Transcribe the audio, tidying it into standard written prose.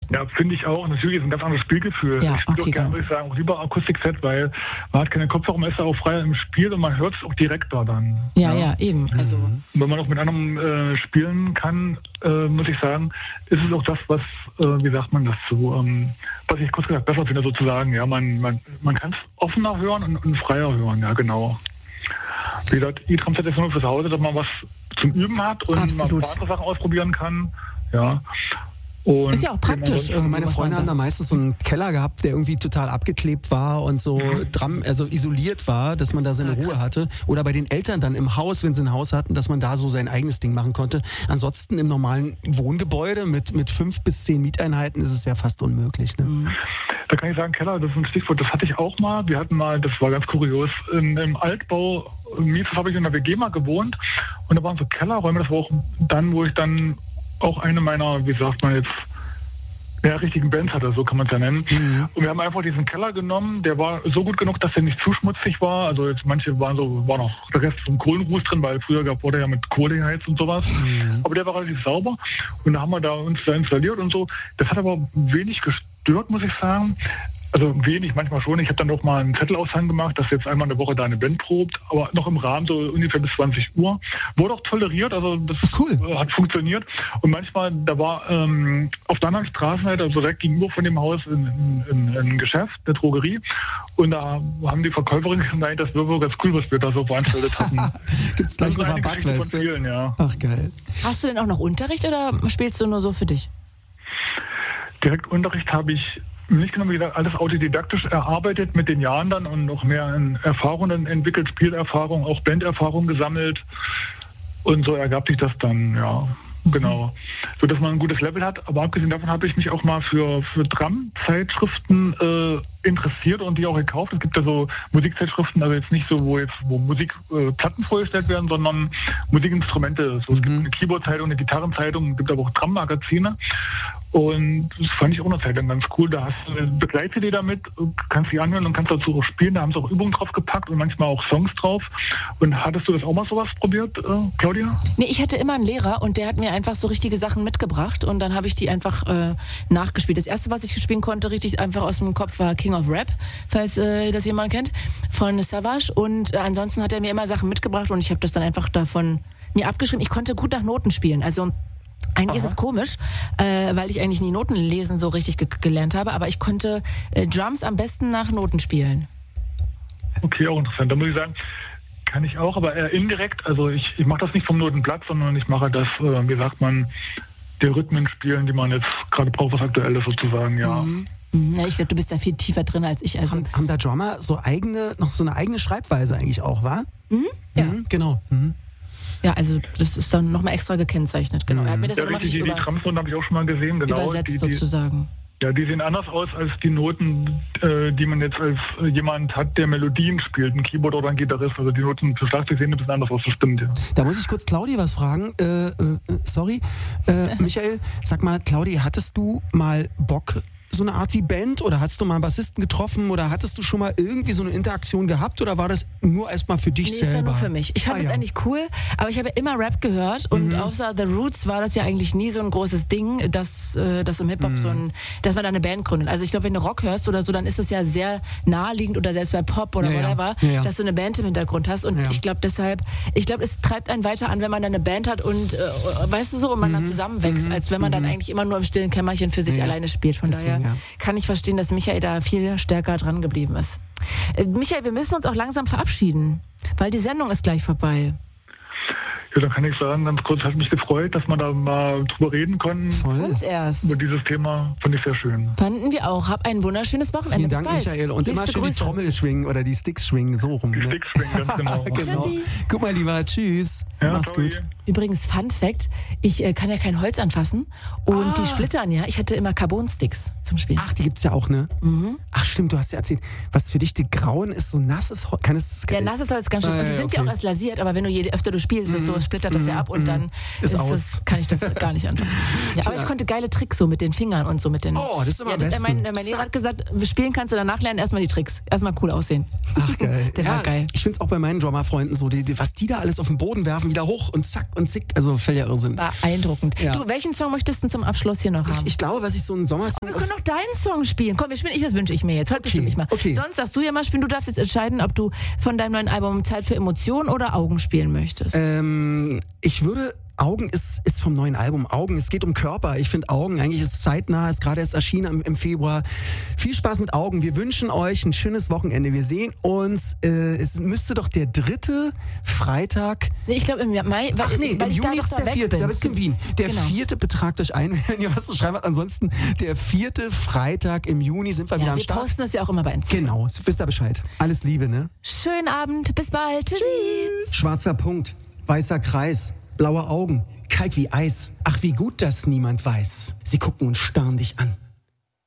Ja, finde ich auch. Natürlich ist ein ganz anderes Spielgefühl. Ja, ich spiele auch gerne, würde ich sagen, auch lieber Akustikset, weil man hat keine Kopfhörer, man ist ja auch freier im Spiel und man hört es auch direkter dann. Ja, eben. Also. Wenn man auch mit anderem spielen kann, muss ich sagen, ist es auch das, was, wie sagt man das so, was ich kurz gesagt besser finde sozusagen. Ja, man kann es offener hören und freier hören, ja genau. Wie gesagt, E-Tramset ist nur fürs Hause, dass man was zum Üben hat und man ein paar andere Sachen ausprobieren kann. Ja. Und ist ja auch praktisch. Meine Freunde haben da meistens so einen Keller gehabt, der irgendwie total abgeklebt war und so also isoliert war, dass man da seine Ruhe hatte. Oder bei den Eltern dann im Haus, wenn sie ein Haus hatten, dass man da so sein eigenes Ding machen konnte. Ansonsten im normalen Wohngebäude mit 5 bis 10 Mieteinheiten ist es ja fast unmöglich. Ne? Da kann ich sagen, Keller, das ist ein Stichwort, das hatte ich auch mal. Wir hatten mal, das war ganz kurios, im Altbau, habe ich in der WG mal gewohnt und da waren so Kellerräume, das war auch dann, wo ich dann auch eine meiner, wie sagt man jetzt, richtigen Bands hatte, so kann man es ja nennen. Und wir haben einfach diesen Keller genommen, der war so gut genug, dass der nicht zu schmutzig war. Also jetzt manche war noch der Rest vom Kohlenruß drin, weil früher wurde ja mit Kohle geheizt und sowas. Aber der war relativ sauber und da haben wir uns da installiert und so. Das hat aber wenig gestört, muss ich sagen. Also wenig, manchmal schon. Ich habe dann auch mal einen Zettelaushang gemacht, dass jetzt einmal in der Woche da eine Band probt, aber noch im Rahmen so ungefähr bis 20 Uhr. Wurde auch toleriert, also das hat funktioniert. Und manchmal, da war auf der anderen Straßenseite, also direkt gegenüber von dem Haus, ein Geschäft, eine Drogerie. Und da haben die Verkäuferinnen gemeint, das wäre wohl ganz cool, was wir da so veranstaltet hatten. Gibt's gleich noch Rabatt, weißt du? Ja. Ach, geil. Hast du denn auch noch Unterricht oder spielst du nur so für dich? Direkt Unterricht habe ich nicht genommen, wie gesagt, alles autodidaktisch erarbeitet mit den Jahren dann und noch mehr Erfahrungen entwickelt, Spielerfahrung, auch Banderfahrung gesammelt und so ergab sich das dann, ja, genau. So, dass man ein gutes Level hat, aber abgesehen davon habe ich mich auch mal für Drum-Zeitschriften interessiert und die auch gekauft. Es gibt ja so Musikzeitschriften, also jetzt nicht so, wo Musikplatten vorgestellt werden, sondern Musikinstrumente. So, es gibt eine Keyboard-Zeitung, eine Gitarrenzeitung, es gibt aber auch Drum-Magazine. Und das fand ich auch eine Zeit lang ganz cool. Da hast du eine Begleitidee damit, kannst die anhören und kannst dazu auch spielen. Da haben sie auch Übungen drauf gepackt und manchmal auch Songs drauf. Und hattest du das auch mal sowas probiert, Claudia? Nee, ich hatte immer einen Lehrer und der hat mir einfach so richtige Sachen mitgebracht und dann habe ich die einfach nachgespielt. Das erste, was ich spielen konnte, richtig einfach aus dem Kopf, war King of Rap, falls das jemand kennt, von Savage. Und ansonsten hat er mir immer Sachen mitgebracht und ich habe das dann einfach davon mir abgeschrieben. Ich konnte gut nach Noten spielen, also eigentlich ist es komisch, weil ich eigentlich nie Noten lesen so richtig gelernt habe, aber ich konnte Drums am besten nach Noten spielen. Okay, auch interessant. Da muss ich sagen, kann ich auch, aber eher indirekt. Also ich mache das nicht vom Notenblatt, sondern ich mache das, wie sagt man, die Rhythmen spielen, die man jetzt gerade braucht, was Aktuelles sozusagen, ja. Na, ich glaube, du bist da viel tiefer drin als ich. Also. Haben da Drummer noch so eine eigene Schreibweise eigentlich auch, wa? Ja. Genau. Ja, also das ist dann nochmal extra gekennzeichnet, genau. Er hat mir das die Drumsnoten habe ich auch schon mal gesehen, genau. Übersetzt sozusagen. Ja, die sehen anders aus als die Noten, die man jetzt als jemand hat, der Melodien spielt, ein Keyboard oder ein Gitarrist. Also die Noten für Schlagzeug sehen ein bisschen anders aus, das stimmt, ja. Da muss ich kurz Claudi was fragen. Sorry. Michael, sag mal, Claudi, hattest du mal Bock, so eine Art wie Band, oder hast du mal einen Bassisten getroffen oder hattest du schon mal irgendwie so eine Interaktion gehabt oder war das nur erstmal für dich selber? Nee, das war nur für mich. Ich fand das eigentlich cool, aber ich habe ja immer Rap gehört und außer The Roots war das ja eigentlich nie so ein großes Ding, dass im Hip-Hop dass man da eine Band gründet. Also ich glaube, wenn du Rock hörst oder so, dann ist das ja sehr naheliegend oder selbst bei Pop oder whatever, dass du eine Band im Hintergrund hast und ich glaube deshalb, es treibt einen weiter an, wenn man dann eine Band hat und weißt du so, und man dann zusammenwächst, als wenn man dann eigentlich immer nur im stillen Kämmerchen für sich alleine spielt. Von daher kann ich verstehen, dass Michael da viel stärker dran geblieben ist. Michael, wir müssen uns auch langsam verabschieden, weil die Sendung ist gleich vorbei. Ja, dann kann ich sagen, ganz kurz, hat mich gefreut, dass wir da mal drüber reden konnten. Voll. Uns erst. Über dieses Thema fand ich sehr schön. Fanden wir auch. Hab ein wunderschönes Wochenende. Vielen Dank, Michael. Und immer schön die Trommel schwingen oder die Sticks schwingen, so rum. Die Sticks schwingen, ganz genau. Genau. Guck mal, lieber, tschüss. Ja, mach's gut. Übrigens, Fun Fact, ich kann ja kein Holz anfassen und die splittern ja. Ich hatte immer Carbon-Sticks zum Spielen. Ach, die gibt's ja auch, ne? Ach, stimmt, du hast ja erzählt, was für dich die Grauen ist, so nasses Holz. Ja, nasses Holz ist ganz schön. Und die sind ja auch erst lasiert, aber wenn du je öfter du spielst, desto splittert das ja ab und dann kann ich das gar nicht anfassen. Ja, aber ich konnte geile Tricks so mit den Fingern und so mit den... Oh, das ist immer am besten. Mein Lehrer hat gesagt, spielen kannst du danach lernen, erstmal die Tricks. Erstmal cool aussehen. Ach, geil. Der war geil. Ich find's auch bei meinen Drummer-Freunden so, was die da alles auf den Boden werfen, wieder hoch und zack und zick, also völliger Irrsinn. Beeindruckend. Ja. Du, welchen Song möchtest du zum Abschluss hier noch haben? Ich glaube, was ich so einen Sommersong... Wir können noch deinen Song spielen. Komm, wir spielen, das wünsche ich mir jetzt. Heute bestimme ich mal. Okay. Sonst darfst du ja mal spielen. Du darfst jetzt entscheiden, ob du von deinem neuen Album Zeit für Emotionen oder Augen spielen möchtest. Ich würde... Augen ist vom neuen Album. Augen, es geht um Körper. Ich finde Augen eigentlich ist zeitnah, ist gerade erst erschienen im Februar. Viel Spaß mit Augen. Wir wünschen euch ein schönes Wochenende. Wir sehen uns, es müsste doch der 3. Freitag... Nee, ich glaube im Mai... Ach nee, im Juni ist der 4. Da bist du in Wien. Der 4. betragt euch ein, wenn ihr was zu schreiben habt. Ansonsten der 4. Freitag im Juni sind wir wieder am Start. Wir posten das ja auch immer bei Instagram. Genau, wisst ihr Bescheid. Alles Liebe, ne? Schönen Abend, bis bald. Tschüssi. Tschüss. Schwarzer Punkt, weißer Kreis. Blaue Augen, kalt wie Eis. Ach, wie gut, dass niemand weiß. Sie gucken und starren dich an.